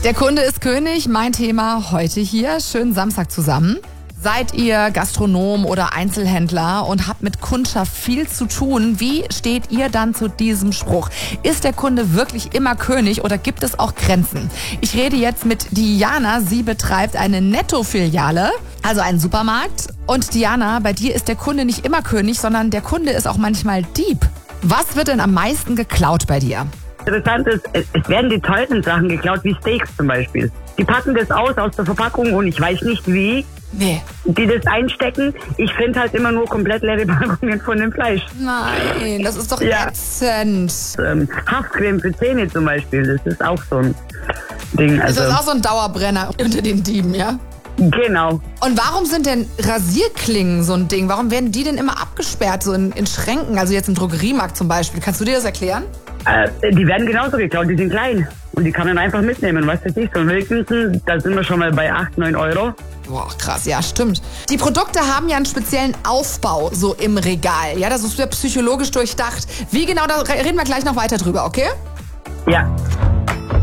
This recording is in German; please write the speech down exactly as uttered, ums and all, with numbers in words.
Der Kunde ist König, mein Thema heute hier. Schönen Samstag zusammen. Seid ihr Gastronom oder Einzelhändler und habt mit Kundschaft viel zu tun? Wie steht ihr dann zu diesem Spruch? Ist der Kunde wirklich immer König oder gibt es auch Grenzen? Ich rede jetzt mit Diana. Sie betreibt eine Netto-Filiale, also einen Supermarkt. Und Diana, bei dir ist der Kunde nicht immer König, sondern der Kunde ist auch manchmal Dieb. Was wird denn am meisten geklaut bei dir? Interessant ist, es werden die teuren Sachen geklaut, wie Steaks zum Beispiel. Die packen das aus, aus der Verpackung und ich weiß nicht wie, Nee. die das einstecken. Ich finde halt immer nur komplett leere Packungen von dem Fleisch. Nein, das ist doch Ja. ätzend. Ähm, Haftcreme für Zähne zum Beispiel, das ist auch so ein Ding. Ist Also, das auch so ein Dauerbrenner unter den Dieben, ja? genau. Und warum sind denn Rasierklingen so ein Ding? Warum werden die denn immer abgesperrt, so in, in Schränken, also jetzt im Drogeriemarkt zum Beispiel? Kannst du dir das erklären? Äh, die werden genauso geklaut, die sind klein. Und die kann man einfach mitnehmen, was weiß ich. So ein Wilkinson, da sind wir schon mal bei acht, neun Euro. Boah, krass, ja, stimmt. Die Produkte haben ja einen speziellen Aufbau so im Regal. Ja, das ist ja psychologisch durchdacht. Wie genau, da reden wir gleich noch weiter drüber, okay? Ja.